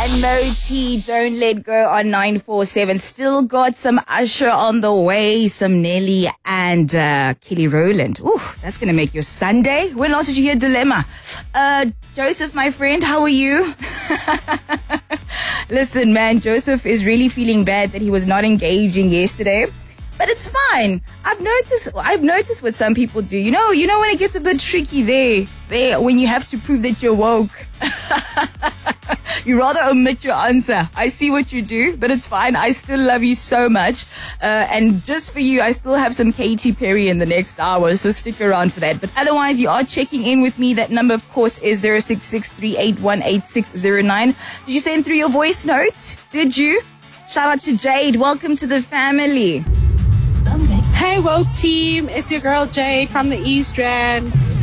And Moti, Don't Let Go on 947. Still got some Usher on the way, some Nelly and Kelly Rowland. Ooh, that's going to make your Sunday. When last did you hear Dilemma? Joseph, my friend, how are you? Listen, man, Joseph is really feeling bad that he was not engaging yesterday. But it's fine. I've noticed what some people do. You know when it gets a bit tricky there when you have to prove that you're woke. You rather omit your answer. I see what you do, but it's fine. I still love you so much. And just for you, I still have some Katy Perry in the next hour, so stick around for that. But otherwise, you are checking in with me. That number, of course, is 0663818609. Did you send through your voice note? Did you? Shout out to Jade. Welcome to the family. Hey, woke team. It's your girl Jade from the East Rand.